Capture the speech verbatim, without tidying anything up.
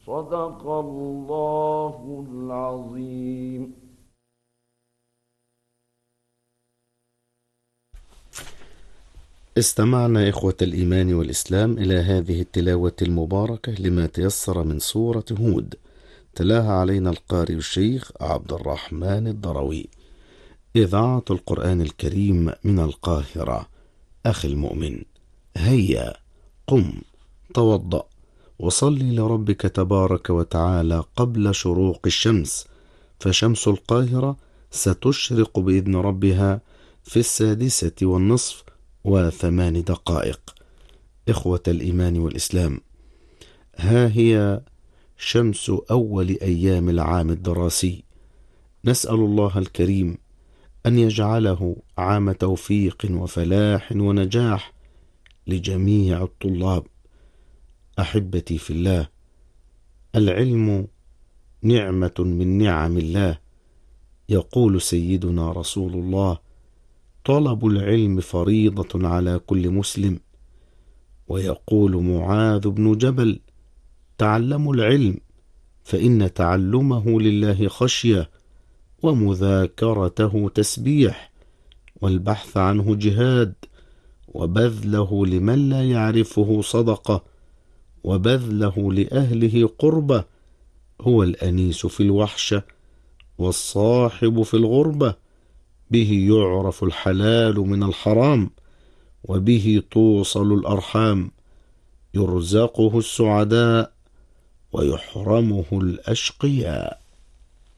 صدق الله العظيم. استمعنا إخوة الإيمان والإسلام إلى هذه التلاوة المباركة لما تيسر من سورة هود، تلاها علينا القارئ الشيخ عبد الرحمن الضروي. إذاعة القرآن الكريم من القاهرة. أخي المؤمن، هيا قم توضأ وصلي لربك تبارك وتعالى قبل شروق الشمس، فشمس القاهرة ستشرق بإذن ربها في السادسة والنصف وثمان دقائق. إخوة الإيمان والإسلام، ها هي شمس أول أيام العام الدراسي، نسأل الله الكريم أن يجعله عام توفيق وفلاح ونجاح لجميع الطلاب. أحبتي في الله، العلم نعمة من نعم الله. يقول سيدنا رسول الله: طلب العلم فريضة على كل مسلم. ويقول معاذ بن جبل: تعلموا العلم فإن تعلمه لله خشية، ومذاكرته تسبيح، والبحث عنه جهاد، وبذله لمن لا يعرفه صدقة، وبذله لأهله قربة. هو الأنيس في الوحشة والصاحب في الغربة، به يعرف الحلال من الحرام، وبه توصل الأرحام، يرزقه السعداء ويحرمه الأشقياء.